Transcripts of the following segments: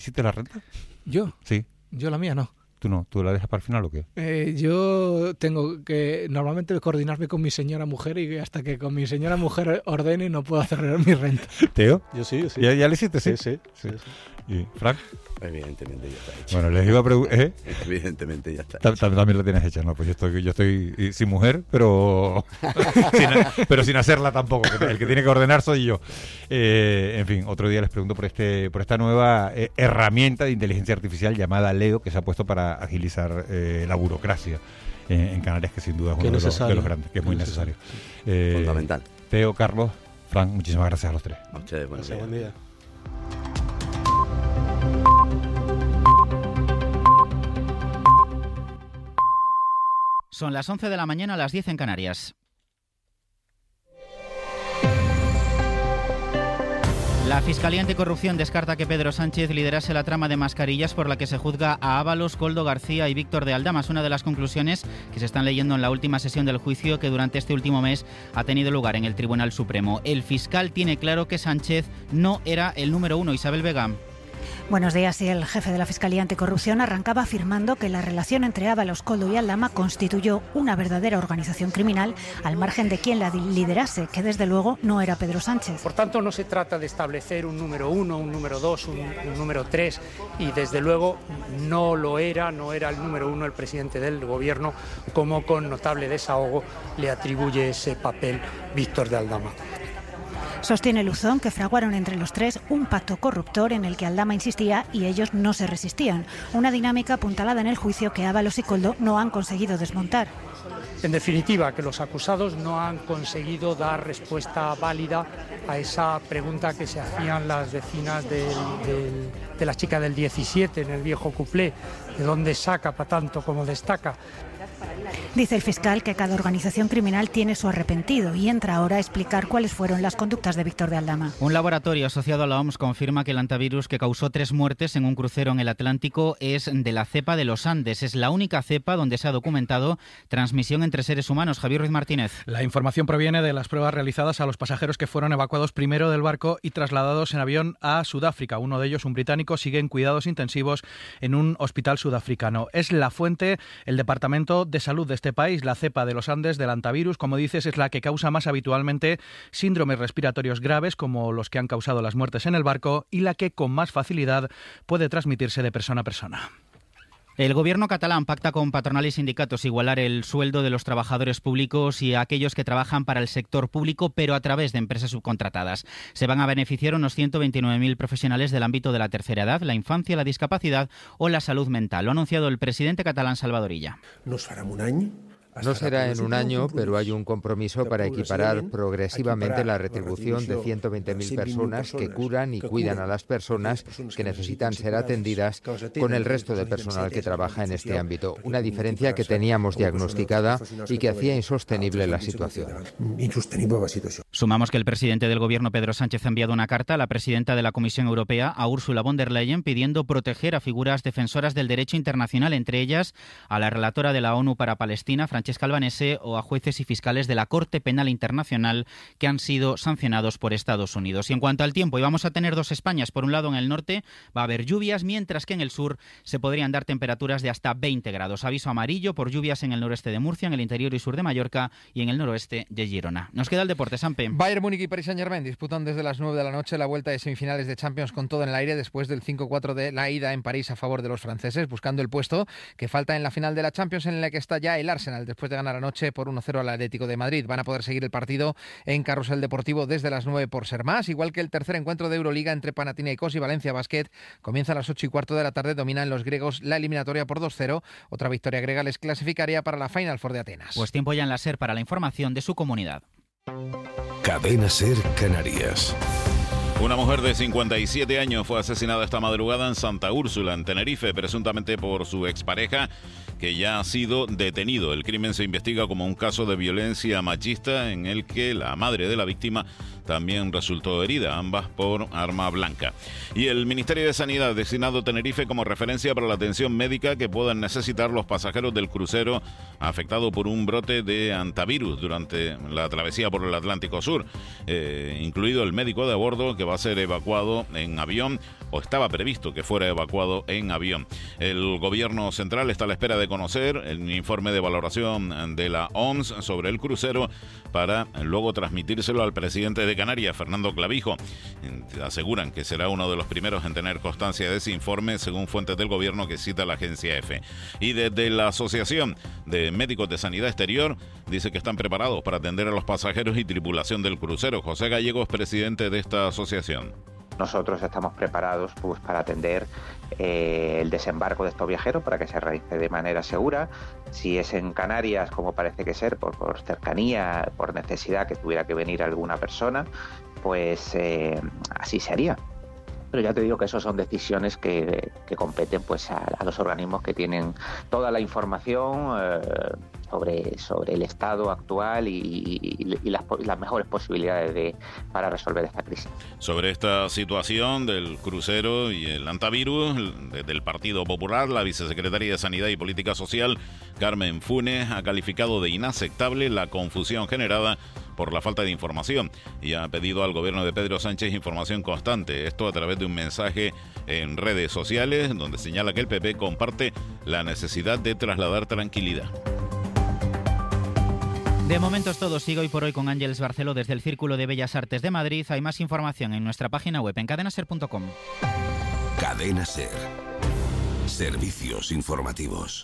¿Hiciste la renta? ¿Yo? Sí. Yo la mía no. ¿Tú no? ¿Tú la dejas para el final o qué? Yo tengo que normalmente coordinarme con mi señora mujer y hasta que con mi señora mujer ordene no puedo hacer mi renta. ¿Teo? Yo sí. ¿Ya le hiciste? Sí. ¿Y Frank? Evidentemente ya está hecho. Bueno, les iba a preguntar... Evidentemente ya está hecho. También la tienes hecha, ¿no? Pues yo estoy sin mujer, pero sin hacerla tampoco. El que tiene que ordenar soy yo. En fin, otro día les pregunto por esta nueva herramienta de inteligencia artificial llamada Leo, que se ha puesto para agilizar la burocracia en Canarias, que sin duda es uno de los grandes, que es muy necesario. Fundamental. Teo, Carlos, Frank, muchísimas gracias a los tres. A ustedes, buen día. Son las 11 de la mañana, las 10 en Canarias. La Fiscalía Anticorrupción descarta que Pedro Sánchez liderase la trama de mascarillas por la que se juzga a Ábalos, Koldo García y Víctor de Aldama. Es una de las conclusiones que se están leyendo en la última sesión del juicio que durante este último mes ha tenido lugar en el Tribunal Supremo. El fiscal tiene claro que Sánchez no era el número uno. Isabel Vega. Buenos días. Y el jefe de la Fiscalía Anticorrupción arrancaba afirmando que la relación entre Ábalos, Koldo y Aldama constituyó una verdadera organización criminal al margen de quien la liderase, que desde luego no era Pedro Sánchez. Por tanto, no se trata de establecer un número 1, un número 2, un número 3 y desde luego no era el número 1 el presidente del gobierno, como con notable desahogo le atribuye ese papel Víctor de Aldama. Sostiene Luzón que fraguaron entre los tres un pacto corruptor en el que Aldama insistía y ellos no se resistían. Una dinámica apuntalada en el juicio que Ábalos y Koldo no han conseguido desmontar. En definitiva, que los acusados no han conseguido dar respuesta válida a esa pregunta que se hacían las vecinas de la chica del 17 en el viejo cuplé, de dónde saca para tanto como destaca. Dice el fiscal que cada organización criminal tiene su arrepentido y entra ahora a explicar cuáles fueron las conductas de Víctor de Aldama. Un laboratorio asociado a la OMS confirma que el hantavirus que causó 3 muertes en un crucero en el Atlántico es de la cepa de los Andes. Es la única cepa donde se ha documentado transmisión entre seres humanos. Javier Ruiz Martínez. La información proviene de las pruebas realizadas a los pasajeros que fueron evacuados primero del barco y trasladados en avión a Sudáfrica. Uno de ellos, un británico, sigue en cuidados intensivos en un hospital sudafricano. Es la fuente, el Departamento de Salud de este país. La cepa de los Andes del hantavirus, como dices, es la que causa más habitualmente síndromes respiratorios graves, como los que han causado las muertes en el barco, y la que con más facilidad puede transmitirse de persona a persona. El gobierno catalán pacta con patronal y sindicatos igualar el sueldo de los trabajadores públicos y aquellos que trabajan para el sector público, pero a través de empresas subcontratadas. Se van a beneficiar unos 129.000 profesionales del ámbito de la tercera edad, la infancia, la discapacidad o la salud mental. Lo ha anunciado el presidente catalán Salvador Illa. No será en un año, pero hay un compromiso para equiparar progresivamente la retribución de 120.000 personas que curan y cuidan a las personas que necesitan ser atendidas con el resto de personal que trabaja en este ámbito. Una diferencia que teníamos diagnosticada y que hacía insostenible la situación. Sumamos que el presidente del gobierno, Pedro Sánchez, ha enviado una carta a la presidenta de la Comisión Europea, a Ursula von der Leyen, pidiendo proteger a figuras defensoras del derecho internacional, entre ellas a la relatora de la ONU para Palestina, Francesca Albanese, o a jueces y fiscales de la Corte Penal Internacional que han sido sancionados por Estados Unidos. Y en cuanto al tiempo, vamos a tener dos Españas. Por un lado, en el norte va a haber lluvias, mientras que en el sur se podrían dar temperaturas de hasta 20 grados. Aviso amarillo por lluvias en el noreste de Murcia, en el interior y sur de Mallorca y en el noroeste de Girona. Nos queda el deporte, Sampe. Bayern Múnich y Paris Saint-Germain disputan desde las 9 de la noche la vuelta de semifinales de Champions con todo en el aire después del 5-4 de la ida en París a favor de los franceses, buscando el puesto que falta en la final de la Champions, en la que está ya el Arsenal después de ganar anoche por 1-0 al Atlético de Madrid. Van a poder seguir el partido en Carrusel Deportivo desde las 9 por ser más, igual que el tercer encuentro de Euroliga entre Panathinaikos y Valencia Basket. Comienza a las 8:15 de la tarde, dominan los griegos la eliminatoria por 2-0. Otra victoria griega les clasificaría para la Final Four de Atenas. Pues tiempo ya en la SER para la información de su comunidad. Cadena SER Canarias. Una mujer de 57 años fue asesinada esta madrugada en Santa Úrsula, en Tenerife, presuntamente por su expareja, que ya ha sido detenido. El crimen se investiga como un caso de violencia machista en el que la madre de la víctima también resultó herida, ambas por arma blanca. Y el Ministerio de Sanidad ha designado Tenerife como referencia para la atención médica que puedan necesitar los pasajeros del crucero afectado por un brote de hantavirus durante la travesía por el Atlántico Sur, incluido el médico de a bordo, que va a ser evacuado en avión, o estaba previsto que fuera evacuado en avión. El gobierno central está a la espera de conocer el informe de valoración de la OMS sobre el crucero para luego transmitírselo al presidente de Canarias, Fernando Clavijo. Aseguran que será uno de los primeros en tener constancia de ese informe, según fuentes del gobierno que cita la agencia EFE. Y desde la Asociación de Médicos de Sanidad Exterior dice que están preparados para atender a los pasajeros y tripulación del crucero. José Gallegos, presidente de esta asociación. Nosotros estamos preparados para atender el desembarco de estos viajeros para que se realice de manera segura. Si es en Canarias, como parece que ser, por cercanía, por necesidad que tuviera que venir alguna persona, pues así se haría. Pero ya te digo que eso son decisiones que competen pues a los organismos que tienen toda la información sobre el estado actual y las mejores posibilidades para resolver esta crisis. Sobre esta situación del crucero y el hantavirus, del Partido Popular, la vicesecretaria de Sanidad y Política Social, Carmen Funes, ha calificado de inaceptable la confusión generada por la falta de información y ha pedido al gobierno de Pedro Sánchez información constante. Esto a través de un mensaje en redes sociales donde señala que el PP comparte la necesidad de trasladar tranquilidad. De momento es todo. Sigo hoy por hoy con Ángeles Barceló desde el Círculo de Bellas Artes de Madrid. Hay más información en nuestra página web en cadenaser.com. Cadena Ser. Servicios informativos.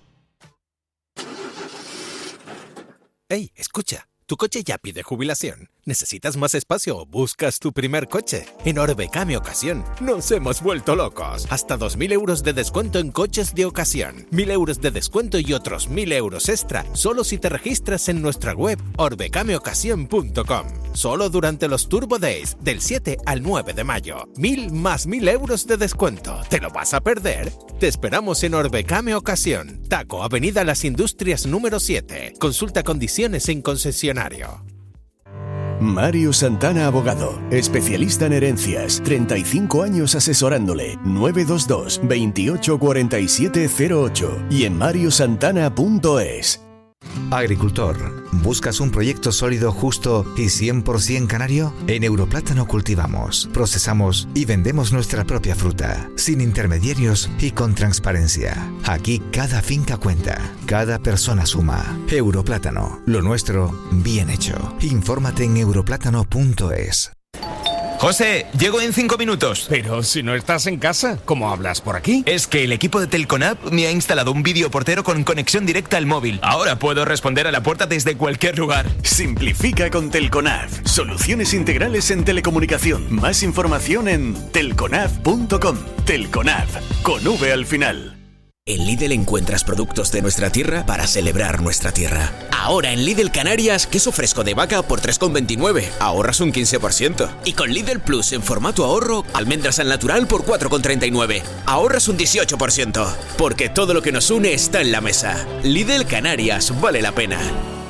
Hey, escucha. ¿Tu coche ya pide jubilación? ¿Necesitas más espacio o buscas tu primer coche? En Orbecame Ocasión nos hemos vuelto locos. Hasta 2.000 euros de descuento en coches de ocasión. 1.000 euros de descuento y otros 1.000 euros extra, solo si te registras en nuestra web orbecameocasión.com. Solo durante los Turbo Days, del 7 al 9 de mayo. 1.000 más 1.000 euros de descuento. ¿Te lo vas a perder? Te esperamos en Orbecame Ocasión. Taco, Avenida Las Industrias número 7. Consulta condiciones en concesionario. Mario Santana Abogado, especialista en herencias, 35 años asesorándole, 922 28 47 08 y en mariosantana.es. Agricultor, ¿buscas un proyecto sólido, justo y 100% canario? En Europlátano cultivamos, procesamos y vendemos nuestra propia fruta, sin intermediarios y con transparencia. Aquí cada finca cuenta, cada persona suma. Europlátano, lo nuestro bien hecho. Infórmate en europlátano.es. José, llego en 5 minutos. Pero si no estás en casa, ¿cómo hablas por aquí? Es que el equipo de Telconav me ha instalado un videoportero con conexión directa al móvil. Ahora puedo responder a la puerta desde cualquier lugar. Simplifica con Telconav. Soluciones integrales en telecomunicación. Más información en telconav.com. Telconav, con V al final. En Lidl encuentras productos de nuestra tierra para celebrar nuestra tierra. Ahora en Lidl Canarias, queso fresco de vaca por 3,29. Ahorras un 15%. Y con Lidl Plus en formato ahorro, almendras al natural por 4,39. Ahorras un 18%. Porque todo lo que nos une está en la mesa. Lidl Canarias, vale la pena.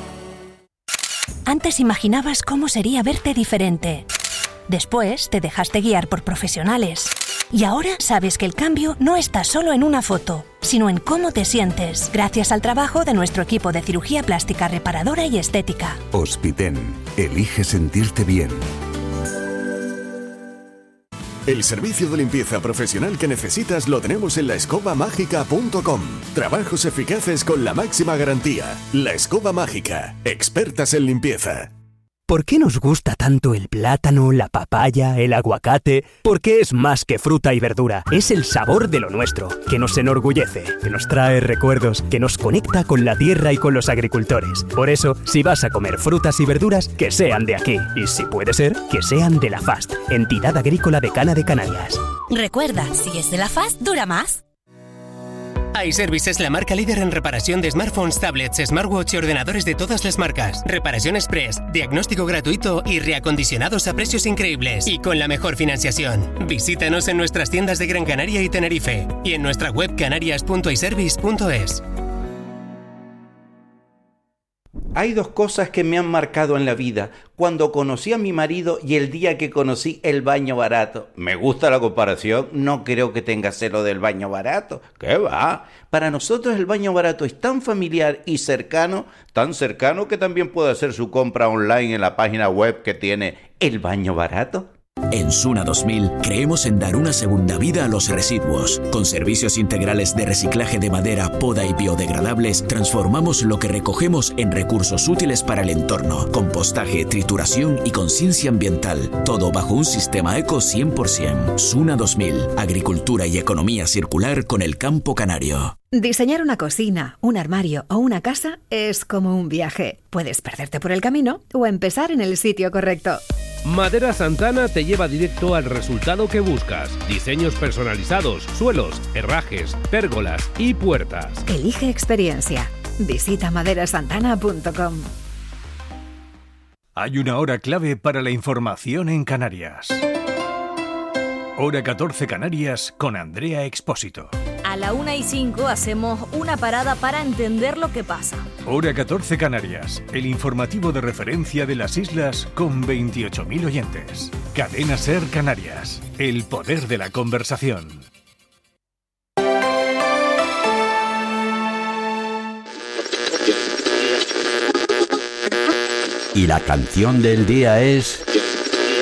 Antes imaginabas cómo sería verte diferente. Después te dejaste guiar por profesionales. Y ahora sabes que el cambio no está solo en una foto, sino en cómo te sientes, gracias al trabajo de nuestro equipo de cirugía plástica reparadora y estética. Hospiten. Elige sentirte bien. El servicio de limpieza profesional que necesitas lo tenemos en laescobamágica.com. Trabajos eficaces con la máxima garantía. La Escoba Mágica. Expertas en limpieza. ¿Por qué nos gusta tanto el plátano, la papaya, el aguacate? Porque es más que fruta y verdura. Es el sabor de lo nuestro, que nos enorgullece, que nos trae recuerdos, que nos conecta con la tierra y con los agricultores. Por eso, si vas a comer frutas y verduras, que sean de aquí. Y si puede ser, que sean de la FAST, Entidad Agrícola Decana de Canarias. Recuerda, si es de la FAST, dura más. iService es la marca líder en reparación de smartphones, tablets, smartwatch y ordenadores de todas las marcas. Reparación express, diagnóstico gratuito y reacondicionados a precios increíbles. Y con la mejor financiación. Visítanos en nuestras tiendas de Gran Canaria y Tenerife. Y en nuestra web canarias.iservice.es. Hay dos cosas que me han marcado en la vida: cuando conocí a mi marido y el día que conocí el baño barato. Me gusta la comparación, no creo que tenga celo del baño barato. ¿Qué va? Para nosotros el baño barato es tan familiar y cercano, tan cercano que también puede hacer su compra online en la página web que tiene El Baño Barato. En Suna 2000 creemos en dar una segunda vida a los residuos. Con servicios integrales de reciclaje de madera, poda y biodegradables, transformamos lo que recogemos en recursos útiles para el entorno. Compostaje, trituración y conciencia ambiental. Todo bajo un sistema eco 100%. Suna 2000. Agricultura y economía circular con el campo canario. Diseñar una cocina, un armario o una casa es como un viaje. Puedes perderte por el camino o empezar en el sitio correcto. Madera Santana te lleva directo al resultado que buscas. Diseños personalizados, suelos, herrajes, pérgolas y puertas. Elige experiencia. Visita maderasantana.com. Hay una hora clave para la información en Canarias. Hora 14 Canarias con Andrea Expósito. A la 1:05 hacemos una parada para entender lo que pasa. Hora 14 Canarias, el informativo de referencia de las islas con 28.000 oyentes. Cadena SER Canarias, el poder de la conversación. Y la canción del día es...